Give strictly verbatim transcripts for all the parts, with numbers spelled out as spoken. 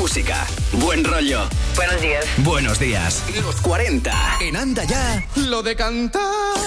música, buen rollo. Buenos días. Buenos días. Los cuarenta. En Anda Ya. Lo de cantar.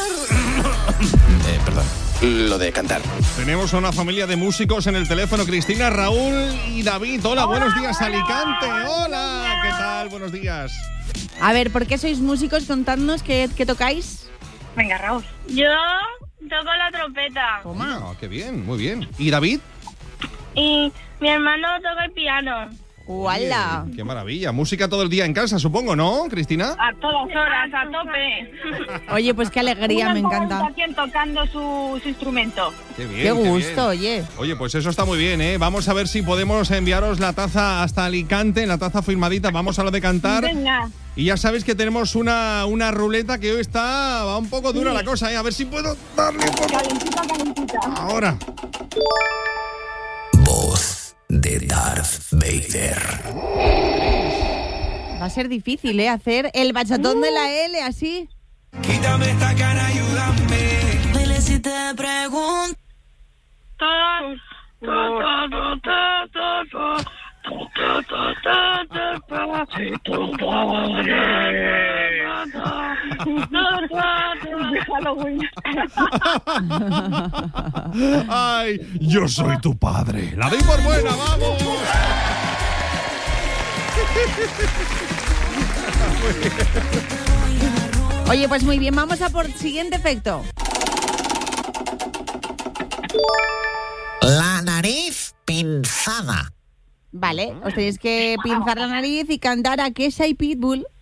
eh, perdón. Lo de cantar. Tenemos a una familia de músicos en el teléfono. Cristina, Raúl y David. Hola, hola buenos días, hola, Alicante. Hola, hola, ¿qué tal? Buenos días. A ver, ¿por qué sois músicos? Contadnos qué, qué tocáis. Venga, Raúl. Yo toco la trompeta. Toma, oh, qué bien, muy bien. ¿Y David? Y mi hermano toca el piano. ¡Hola! Qué maravilla. Música todo el día en casa, supongo, ¿no, Cristina? A todas horas, a tope. Oye, pues qué alegría, me encanta. Tocando su, su instrumento. Qué bien. Qué gusto, qué bien. oye. Oye, pues eso está muy bien, ¿eh? Vamos a ver si podemos enviaros la taza hasta Alicante, la taza firmadita. Vamos a lo de cantar. Venga. Y ya sabéis que tenemos una, una ruleta que hoy está va un poco dura sí. la cosa, ¿eh? A ver si puedo darle un poco. Calentita, calentita. Ahora. Voz de Darth Vader. Va a ser difícil, ¿eh? Hacer el bachatón uh. de la L así. Quítame esta cara, ayúdame. Dile si te pregunto. Ay, yo soy tu padre. La doy por buena, vamos. Oye, pues muy bien, vamos a por el siguiente efecto. La nariz pinzada. Vale, os tenéis que pinzar la nariz y cantar a Kesha y Pitbull.